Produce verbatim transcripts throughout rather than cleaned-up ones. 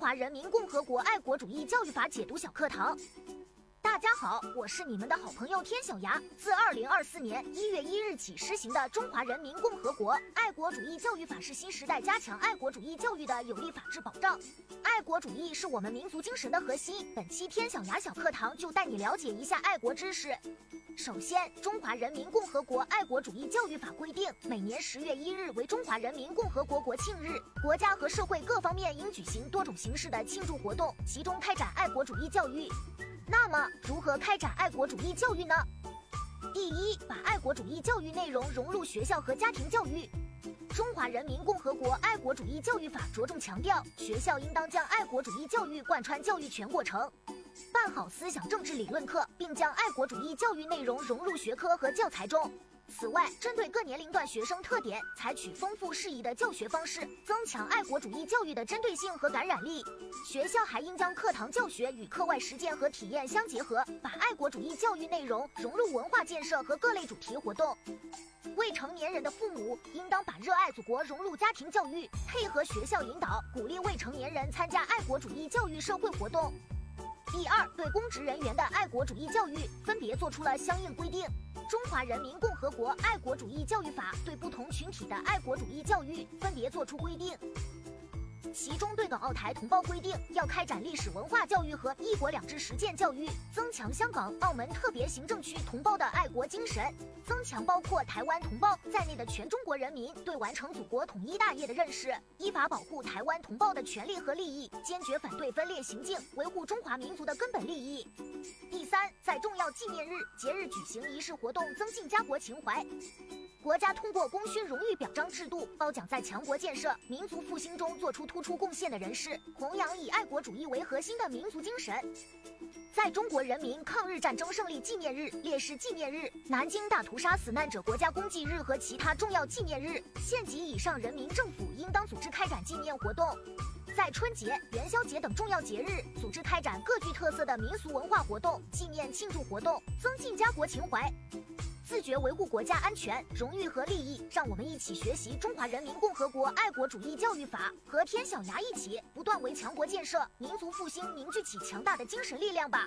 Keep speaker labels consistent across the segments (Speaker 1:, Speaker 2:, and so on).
Speaker 1: 华人民共和国爱国主义教育法解读小课堂。大家好，我是你们的好朋友天小牙。自二零二四年一月一日起施行的《中华人民共和国爱国主义教育法》是新时代加强爱国主义教育的有力法治保障。爱国主义是我们民族精神的核心。本期天小牙小课堂就带你了解一下爱国知识。首先，《中华人民共和国爱国主义教育法》规定，每年十月一日为中华人民共和国国庆日，国家和社会各方面应举行多种形式的庆祝活动，集中开展爱国主义教育。那么，如何开展爱国主义教育呢？第一，把爱国主义教育内容融入学校和家庭教育。中华人民共和国爱国主义教育法着重强调，学校应当将爱国主义教育贯穿教育全过程，办好思想政治理论课，并将爱国主义教育内容融入学科和教材中。此外，针对各年龄段学生特点，采取丰富适宜的教学方式，增强爱国主义教育的针对性和感染力。学校还应将课堂教学与课外实践和体验相结合，把爱国主义教育内容融入文化建设和各类主题活动。未成年人的父母应当把热爱祖国融入家庭教育，配合学校引导，鼓励未成年人参加爱国主义教育社会活动。第二，对公职人员的爱国主义教育分别作出了相应规定。中华人民共和国爱国主义教育法对不同群体的爱国主义教育分别作出规定。其中对港澳台同胞规定，要开展历史文化教育和一国两制实践教育，增强香港、澳门特别行政区同胞的爱国精神，增强包括台湾同胞在内的全中国人民对完成祖国统一大业的认识，依法保护台湾同胞的权利和利益，坚决反对分裂行径，维护中华民族的根本利益。第三，在重要纪念日、节日举行仪式活动，增进家国情怀。国家通过功勋荣誉表彰制度，褒奖在强国建设、民族复兴中做出突出贡献的人士，弘扬以爱国主义为核心的民族精神。在中国人民抗日战争胜利纪念日、烈士纪念日、南京大屠杀死难者国家公祭日和其他重要纪念日，县级以上人民政府应当组织开展纪念活动。在春节、元宵节等重要节日，组织开展各具特色的民俗文化活动、纪念庆祝活动，增进家国情怀。自觉维护国家安全、荣誉和利益，让我们一起学习《中华人民共和国爱国主义教育法》，和天小牙一起不断为强国建设、民族复兴凝聚起强大的精神力量吧。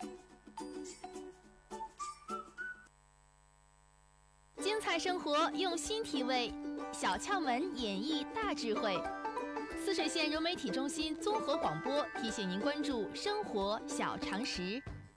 Speaker 2: 精彩生活用心体味，小窍门演绎大智慧。泗水县融媒体中心综合广播提醒您关注生活小常识。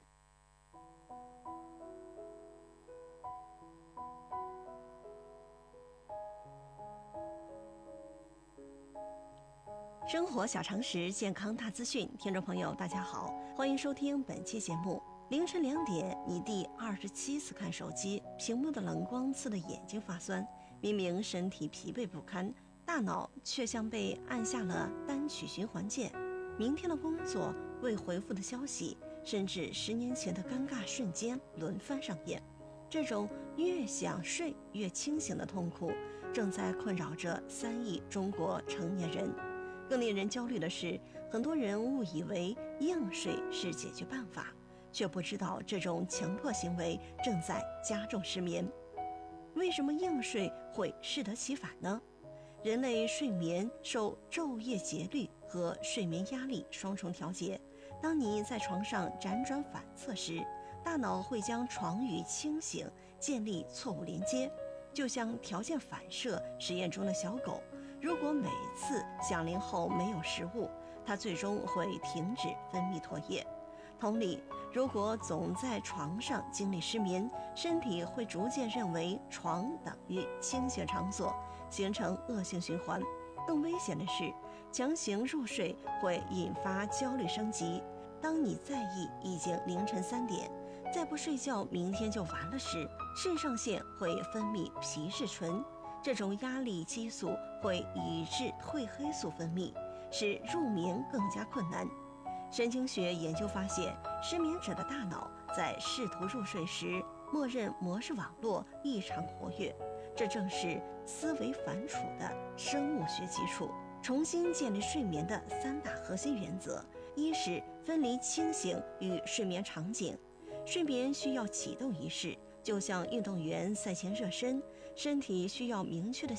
Speaker 3: 生活小常识，健康大资讯，听众朋友大家好，欢迎收听本期节目。凌晨两点，你第二十七次看手机，屏幕的冷光刺得眼睛发酸，明明身体疲惫不堪，大脑却像被按下了单曲循环键。明天的工作、未回复的消息，甚至十年前的尴尬瞬间轮番上演。这种越想睡越清醒的痛苦，正在困扰着三亿中国成年人。更令人焦虑的是，很多人误以为硬睡是解决办法，却不知道这种强迫行为正在加重失眠。为什么硬睡会适得其反呢？人类睡眠受昼夜节律和睡眠压力双重调节。当你在床上辗转反侧时，大脑会将床与清醒建立错误连接，就像条件反射实验中的小狗，如果每次响铃后没有食物，它最终会停止分泌唾液。同理，如果总在床上经历失眠，身体会逐渐认为床等于清醒场所，形成恶性循环。更危险的是，强行入睡会引发焦虑升级。当你在意已经凌晨三点，再不睡觉明天就完了时，肾上腺会分泌皮质醇，这种压力激素会抑制褪黑素分泌，使入眠更加困难。神经学研究发现，失眠者的大脑在试图入睡时，默认模式网络异常活跃，这正是思维反刍的生物学基础。重新建立睡眠的三大核心原则：一是分离清醒与睡眠场景，睡眠需要启动仪式，就像运动员赛前热身，身体需要明确的